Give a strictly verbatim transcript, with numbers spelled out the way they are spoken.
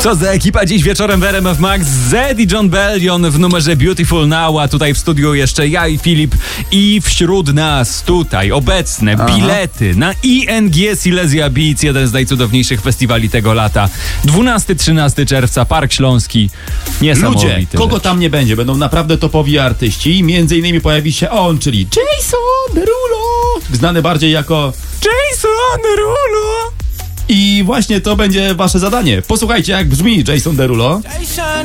Co za ekipa dziś wieczorem w R M F Max. Zed i Jon Bellion w numerze Beautiful Now, a tutaj w studiu jeszcze ja i Filip. I wśród nas tutaj obecne Aha. bilety na I N G Silesia Beats, jeden z najcudowniejszych festiwali tego lata. dwunastego trzynastego czerwca, Park Śląski. Niesamowity. Ludzie, kogo rzecz. tam nie będzie? Będą naprawdę topowi artyści i między innymi pojawi się on, czyli Jason Derulo, znany bardziej jako Jason Derulo. I właśnie to będzie wasze zadanie. Posłuchajcie, jak brzmi Jason Derulo.